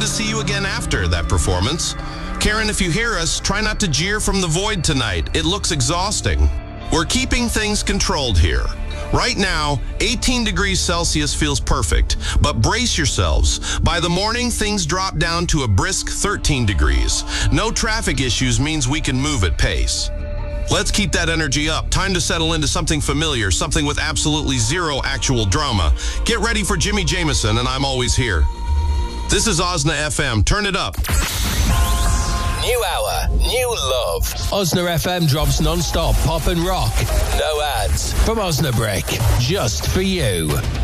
to see you again after that performance. Karen, if you hear us, try not to jeer from the void tonight. It looks exhausting. We're keeping things controlled here. Right now, 18 degrees Celsius feels perfect, but brace yourselves. By the morning, things drop down to a brisk 13 degrees. No traffic issues means we can move at pace. Let's keep that energy up. Time to settle into something familiar, something with absolutely zero actual drama. Get ready for Jimmy Jameson, and I'm always here. This is Osna FM. Turn it up. New hour, new love. Osna FM drops non-stop pop and rock. No ads. From Osnabrick. Just for you.